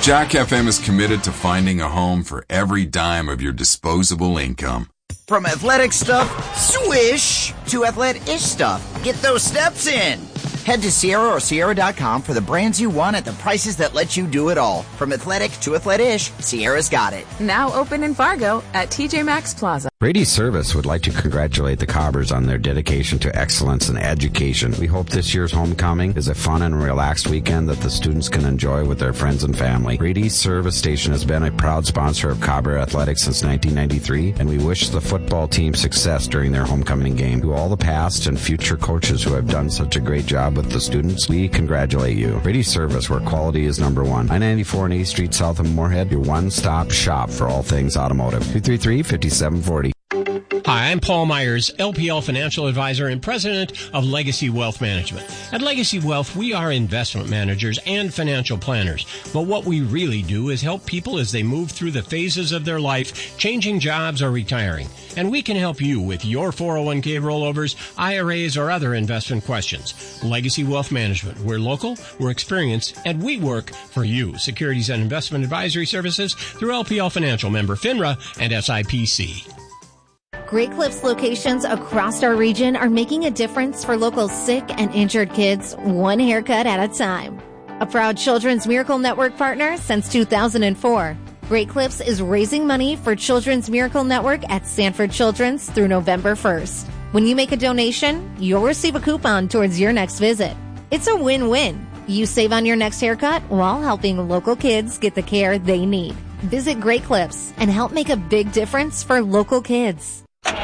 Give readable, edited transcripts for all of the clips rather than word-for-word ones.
Jack FM is committed to finding a home for every dime of your disposable income. From athletic stuff, swish, to athletic-ish stuff. Get those steps in. Head to Sierra or Sierra.com for the brands you want at the prices that let you do it all. From athletic to athletic-ish, Sierra's got it. Now open in Fargo at TJ Maxx Plaza. Brady Service would like to congratulate the Cobbers on their dedication to excellence in education. We hope this year's homecoming is a fun and relaxed weekend that the students can enjoy with their friends and family. Brady Service Station has been a proud sponsor of Cobber Athletics since 1993, and we wish the football team success during their homecoming game. To all the past and future coaches who have done such a great job with the students, we congratulate you. Brady Service, where quality is number one. I-94 and A Street south of Moorhead, your one-stop shop for all things automotive. 233-5740. Hi, I'm Paul Myers, LPL Financial Advisor and President of Legacy Wealth Management. At Legacy Wealth, we are investment managers and financial planners. But what we really do is help people as they move through the phases of their life, changing jobs or retiring. And we can help you with your 401k rollovers, IRAs, or other investment questions. Legacy Wealth Management. We're local, we're experienced, and we work for you. Securities and Investment Advisory Services through LPL Financial, member FINRA and SIPC. Great Clips locations across our region are making a difference for local sick and injured kids, one haircut at a time. A proud Children's Miracle Network partner since 2004. Great Clips is raising money for Children's Miracle Network at Sanford Children's through November 1st. When you make a donation, you'll receive a coupon towards your next visit. It's a win-win. You save on your next haircut while helping local kids get the care they need. Visit Great Clips and help make a big difference for local kids.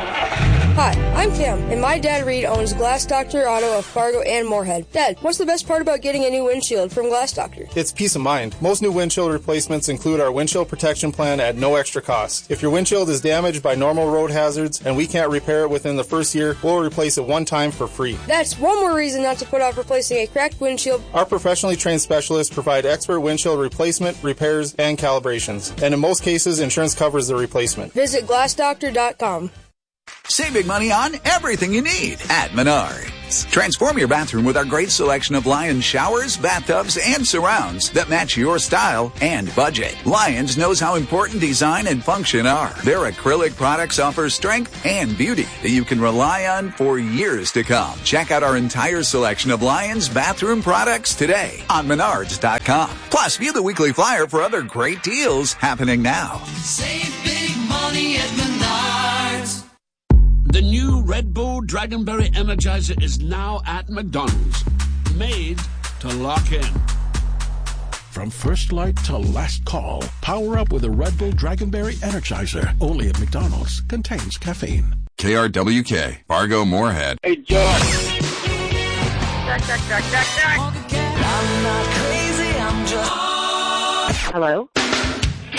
Hi, I'm Cam, and my dad Reed owns Glass Doctor Auto of Fargo and Moorhead. Dad, what's the best part about getting a new windshield from Glass Doctor? It's peace of mind. Most new windshield replacements include our windshield protection plan at no extra cost. If your windshield is damaged by normal road hazards and we can't repair it within the first year, we'll replace it one time for free. That's one more reason not to put off replacing a cracked windshield. Our professionally trained specialists provide expert windshield replacement, repairs, and calibrations. And in most cases, insurance covers the replacement. Visit glassdoctor.com. Save big money on everything you need at Menards. Transform your bathroom with our great selection of Lions showers, bathtubs, and surrounds that match your style and budget. Lions knows how important design and function are. Their acrylic products offer strength and beauty that you can rely on for years to come. Check out our entire selection of Lions bathroom products today on Menards.com. Plus, view the weekly flyer for other great deals happening now. Save big money at Menards. The new Red Bull Dragonberry Energizer is now at McDonald's. Made to lock in. From first light to last call, power up with a Red Bull Dragonberry Energizer. Only at McDonald's. Contains caffeine. KRWK, Fargo, Moorhead. Hey, George. I'm not crazy, I'm just... Hello?